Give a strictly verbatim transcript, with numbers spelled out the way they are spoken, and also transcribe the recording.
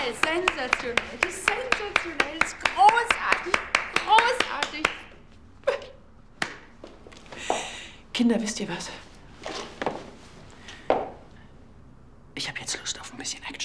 ist sensationell. Das ist sensationell. Das ist großartig. Großartig. Kinder, wisst ihr was? Ich habe jetzt Lust auf ein bisschen Action.